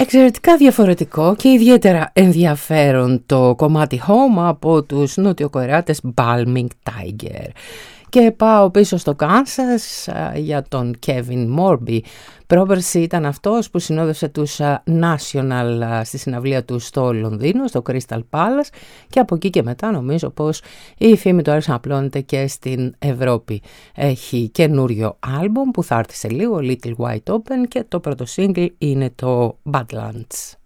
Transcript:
Εξαιρετικά διαφορετικό και ιδιαίτερα ενδιαφέρον το κομμάτι Home από τους νοτιοκορεάτες Balming Tiger. Και πάω πίσω στο Κάνσας για τον Kevin Morby. Πρόπερση ήταν αυτός που συνόδευσε τους National στη συναυλία του στο Λονδίνο, στο Crystal Palace, και από εκεί και μετά νομίζω πως η φήμη του άρχισε να απλώνεται και στην Ευρώπη. Έχει καινούριο άλμπομ που θα έρθει σε λίγο, Little White Open, και το πρώτο single είναι το Badlands.